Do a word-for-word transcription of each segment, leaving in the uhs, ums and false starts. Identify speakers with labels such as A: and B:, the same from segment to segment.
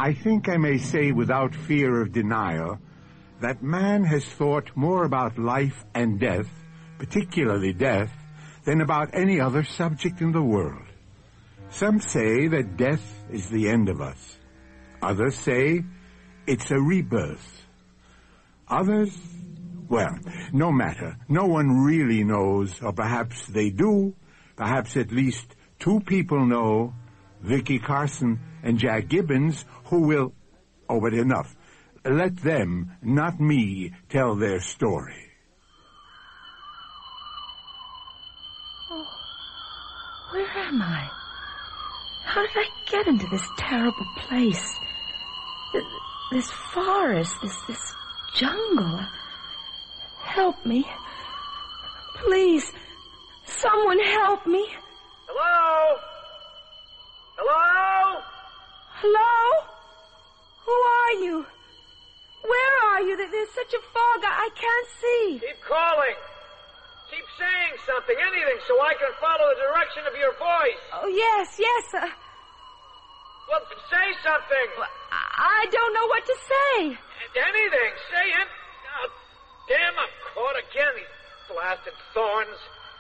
A: I think I may say without fear of denial that man has thought more about life and death, particularly death, than about any other subject in the world. Some say that death is the end of us. Others say it's a rebirth. Others, well, no matter. No one really knows, or perhaps they do. Perhaps at least two people know, Vicky Carson and Jack Gibbons, who will... Oh, but enough. Let them, not me, tell their story.
B: Oh, where am I? How did I get into this terrible place? This, this forest, this, this jungle. Help me. Please, someone help me.
C: Hello? Hello?
B: Hello? Who are you? Where are you? There's such a fog, I can't see.
C: Keep calling. Keep saying something, anything, so I can follow the direction of your voice.
B: Oh, yes, yes. Uh,
C: well, say something.
B: I don't know what to say.
C: Anything. Say it. Oh, damn, I'm caught again. These blasted thorns.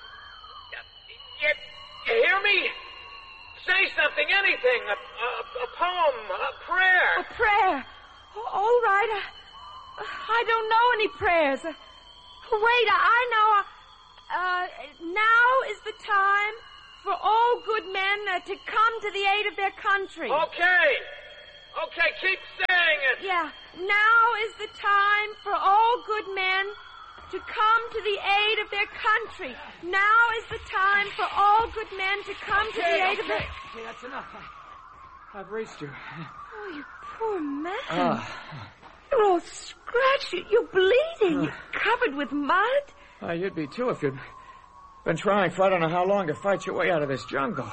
C: You, you hear me? Say something, anything. A, a, a poem, a prayer.
B: A prayer. Oh, all right. I, I don't know any prayers. Uh, wait, I, I know. Uh, now is the time for all good men uh, to come to the aid of their country.
C: Okay. Okay, keep saying it.
B: Yeah. Now is the time for all good men to come to the aid of their country. Now is the time for all good men to come
C: okay,
B: to the aid
C: okay.
B: of their...
C: Okay, that's enough. I, I've reached you.
B: Oh, you poor man.
C: Uh,
B: You're all scratched. You, you're bleeding. Uh, you're covered with mud.
C: Uh, you'd be, too, if you'd been trying for I don't know how long to fight your way out of this jungle.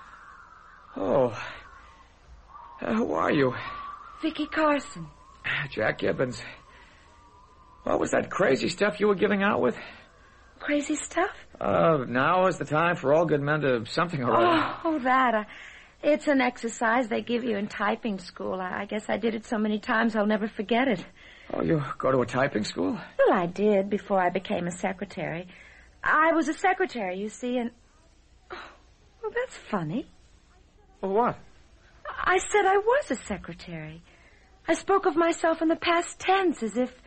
C: Oh. Uh, who are you?
B: Vicky Carson.
C: Jack Gibbons. What was that crazy stuff you were giving out with?
B: Crazy stuff?
C: Uh, now is the time for all good men to something or other.
B: Oh, oh that. Uh, it's an exercise they give you in typing school. I, I guess I did it so many times I'll never forget it.
C: Oh, you go to a typing school?
B: Well, I did before I became a secretary. I was a secretary, you see, and... Oh, well, that's funny.
C: Well, what?
B: I said I was a secretary. I spoke of myself in the past tense as if...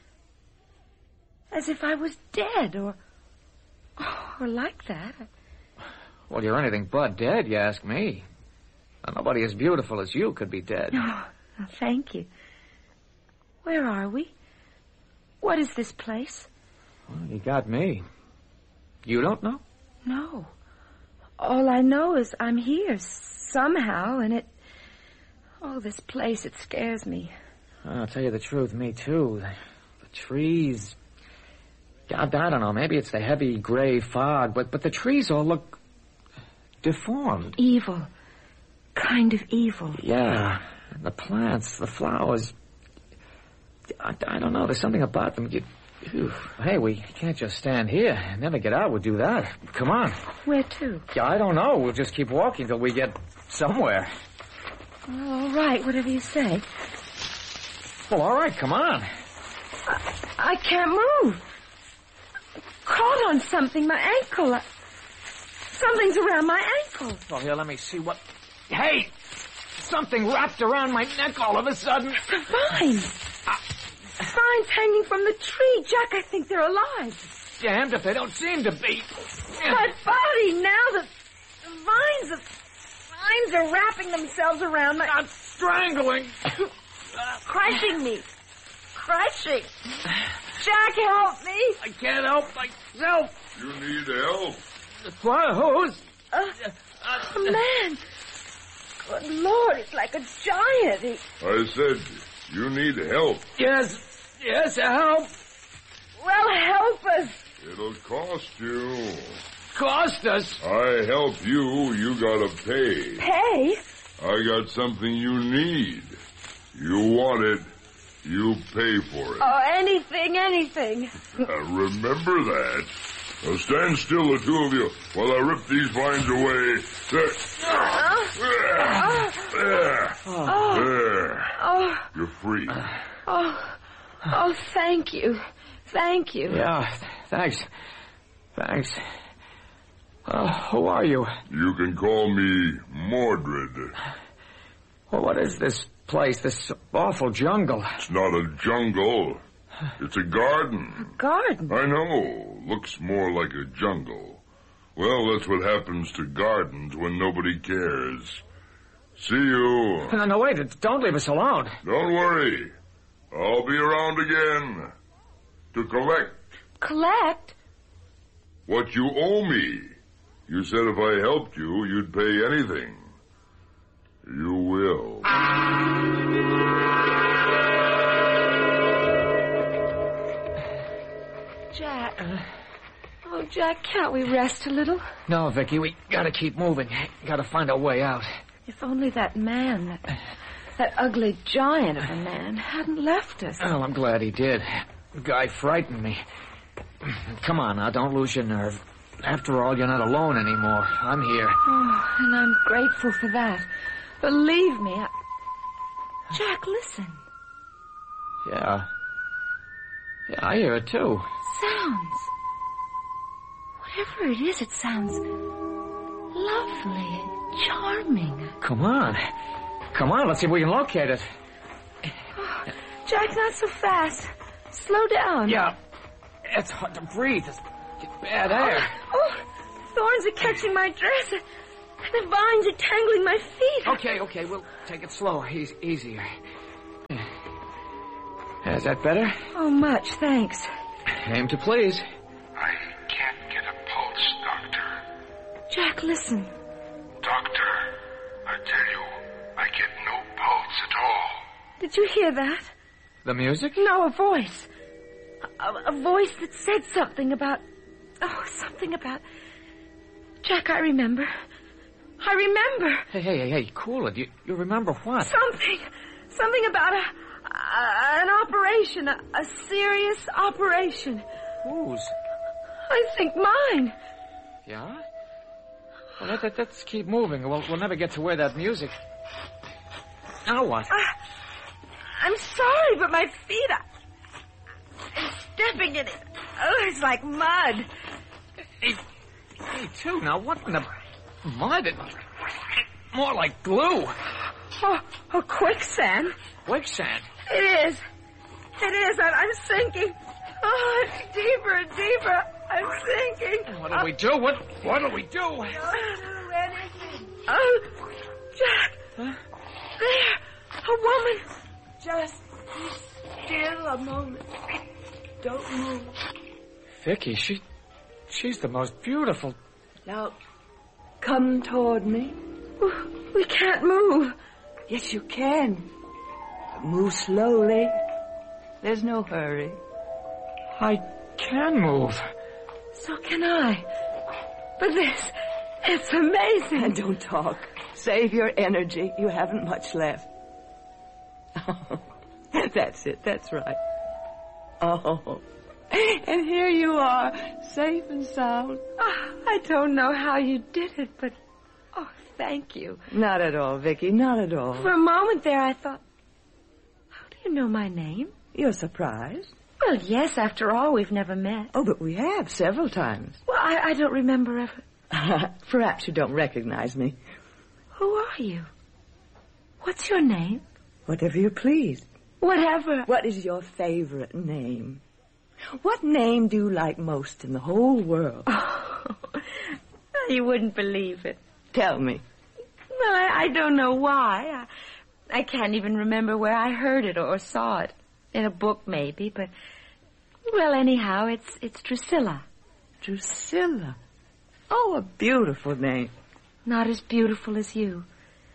B: as if I was dead, or... or like that.
C: Well, you're anything but dead, you ask me. Well, nobody as beautiful as you could be dead.
B: Oh, well, thank you. Where are we? What is this place?
C: Well, you got me. You don't know?
B: No. All I know is I'm here somehow, and it... Oh, this place, it scares me.
C: I'll tell you the truth, me too. The, the trees... God, I don't know, maybe it's the heavy gray fog, but, but the trees all look deformed.
B: Evil. Kind of evil.
C: Yeah. The plants, the flowers... I, I don't know. There's something about them. You, Whew. Hey, we can't just stand here and never get out. We'll do that. Come on.
B: Where to?
C: Yeah, I don't know. We'll just keep walking till we get somewhere.
B: All right, whatever you say.
C: Well, all right, come on.
B: I, I can't move. Caught on something, my ankle. Something's around my ankle.
C: Oh, here, let me see what... Hey! Something wrapped around my neck all of a sudden.
B: The vines. Uh, vines hanging from the tree. Jack, I think they're alive.
C: Damned if they don't seem to be.
B: My body now. The, the vines, the vines are wrapping themselves around my...
C: Not strangling.
B: Crushing me. Crushing. Jack, help me.
C: I can't help myself.
D: You need help?
C: What? Who's?
B: Uh, uh, a man. Good Lord, it's like a giant. He...
D: I said, you need help.
C: Yes, yes, help.
B: Well, help us.
D: It'll cost you.
C: Cost us?
D: I help you, you gotta pay.
B: Pay?
D: I got something you need. You want it, you pay for it.
B: Oh, anything, anything.
D: Uh, remember that. Now stand still, the two of you, while I rip these vines away. There.
B: Uh,
D: There.
B: uh,
D: There.
B: oh.
D: There.
B: Oh.
D: You're free.
B: Oh. Oh, thank you. Thank you.
E: Yeah, thanks. Thanks. Uh, who are you?
D: You can call me Mordred.
E: Well, what is this place, this awful jungle?
D: It's not a jungle. It's a garden.
B: A garden?
D: I know. Looks more like a jungle. Well, that's what happens to gardens when nobody cares. See you.
E: No, no, wait. Don't leave us alone.
D: Don't worry. I'll be around again to collect.
B: Collect?
D: What you owe me. You said if I helped you, you'd pay anything. You will.
B: Jack. Oh, Jack, can't we rest a little?
E: No, Vicky, we gotta keep moving. Gotta find a way out.
B: If only that man, that, that ugly giant of a man, hadn't left us.
E: Oh, I'm glad he did. The guy frightened me. Come on now, don't lose your nerve. After all, you're not alone anymore. I'm here.
B: Oh, and I'm grateful for that. Believe me, I... Jack, listen.
E: Yeah. Yeah, I hear it too.
B: Sounds. Whatever it is, it sounds lovely and charming.
E: Come on. Come on, let's see if we can locate it.
B: Oh, Jack, not so fast. Slow down.
E: Yeah. It's hard to breathe. It's bad air.
B: Oh, oh, thorns are catching my dress. The vines are tangling my feet.
E: Okay, okay, we'll take it slow. Easy, easier. Is that better?
B: Oh, much, thanks.
E: Aim to please.
F: I can't get a pulse, Doctor.
B: Jack, listen.
F: Doctor, I tell you, I get no pulse at all.
B: Did you hear that?
E: The music?
B: No, a voice. A, a voice that said something about... Oh, something about... Jack, I remember. I remember.
E: Hey, hey, hey, hey, cool it. You, you remember what?
B: Something. Something about a... a an operation. A, a serious operation.
E: Whose?
B: I think mine.
E: Yeah? Well, let, let, let's keep moving. We'll, we'll never get to where that music... Now what?
B: Uh, I'm sorry, but my feet are... I'm stepping in it. Oh, it's like mud.
E: Hey, hey, too. Now, what in the... Mud? It, more like glue.
B: Oh, oh, quicksand.
E: Quicksand?
B: It is. It is. I'm, I'm sinking. Oh, it's deeper and deeper. I'm sinking.
E: What do we do? What What do we do?
B: I don't do anything. Oh, Jack.
E: Huh?
B: There. A woman. Just be still a moment. Don't move.
E: Vicky, she... She's the most beautiful...
B: Now, come toward me. We can't move.
G: Yes, you can. Move slowly. There's no hurry.
E: I can move.
B: So can I. But this, it's amazing.
G: And don't talk. Save your energy. You haven't much left. Oh, that's it. That's right. Oh, and here you are, safe and sound.
B: Oh, I don't know how you did it, but... Oh, thank you.
G: Not at all, Vicky. Not at all.
B: For a moment there, I thought... How do you know my name?
G: You're surprised?
B: Well, yes, after all, we've never met.
G: Oh, but we have several times.
B: Well, I, I don't remember ever...
G: Perhaps you don't recognize me.
B: Who are you? What's your name?
G: Whatever you please.
B: Whatever.
G: What is your favorite name? What name do you like most in the whole world?
B: Oh, you wouldn't believe it.
G: Tell me.
B: Well, I, I don't know why. I, I can't even remember where I heard it or saw it. In a book, maybe, but... Well, anyhow, it's it's Drusilla.
G: Drusilla. Oh, a beautiful name.
B: Not as beautiful as you.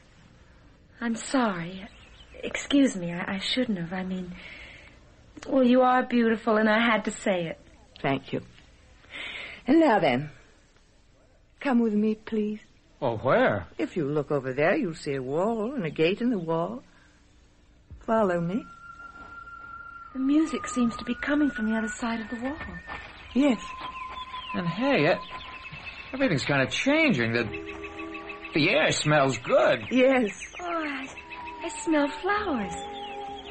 B: I'm sorry. Excuse me, I, I shouldn't have. I mean... Well, you are beautiful, and I had to say it.
G: Thank you. And now then, come with me, please.
E: Oh, where?
G: If you look over there, you'll see a wall and a gate in the wall. Follow me.
B: The music seems to be coming from the other side of the wall.
G: Yes.
E: And hey, it, everything's kind of changing. The, the air smells good.
G: Yes.
B: Oh, I, I smell flowers.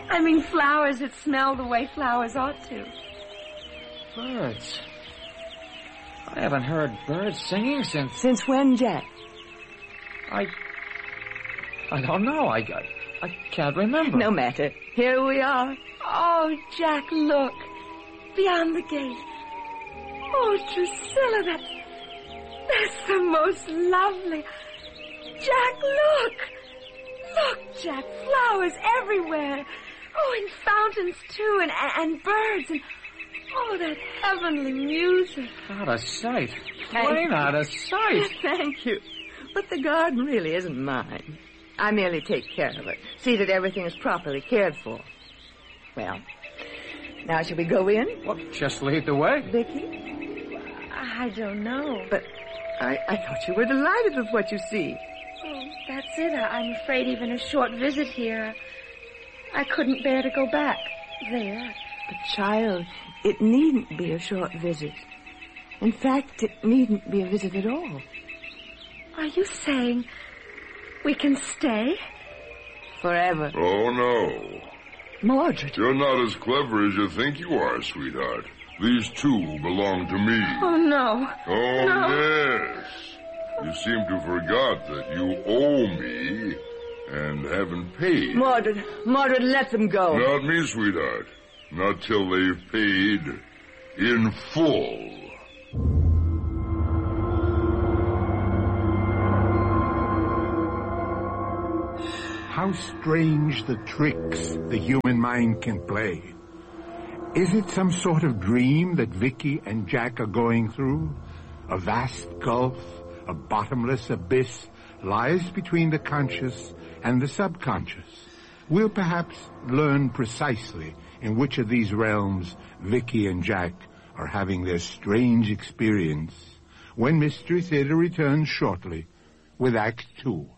B: I mean flowers that smell the way flowers ought to.
E: Birds. I haven't heard birds singing since...
G: Since when, Jack?
E: I... I don't know. I, I, I can't remember.
G: No matter. Here we are.
B: Oh, Jack, look. Beyond the gate. Oh, Drusilla, that... That's the most lovely... Jack, look! Look, Jack, flowers everywhere. Oh, and fountains, too, and, and birds, and... Oh, that heavenly music.
E: Out of sight. Plain out of sight.
G: Thank you. But the garden really isn't mine. I merely take care of it. See that everything is properly cared for. Well, now shall we go in?
E: Well, just lead the way.
G: Vicky?
B: I don't know.
G: But I, I thought you were delighted with what you see.
B: Oh, that's it. I, I'm afraid even a short visit here, I couldn't bear to go back there.
G: But, child, it needn't be a short visit. In fact, it needn't be a visit at all.
B: Are you saying we can stay?
G: Forever.
D: Oh, no.
G: Mordred.
D: You're not as clever as you think you are, sweetheart. These two belong to me.
B: Oh, no.
D: Oh,
B: no.
D: yes. You seem to forgot that you owe me and haven't paid.
G: Mordred, Mordred, let them go.
D: Not me, sweetheart. Not till they've paid in full.
A: How strange the tricks the human mind can play. Is it some sort of dream that Vicky and Jack are going through? A vast gulf, a bottomless abyss lies between the conscious and the subconscious. We'll perhaps learn precisely in which of these realms Vicky and Jack are having their strange experience when Mystery Theater returns shortly with Act Two.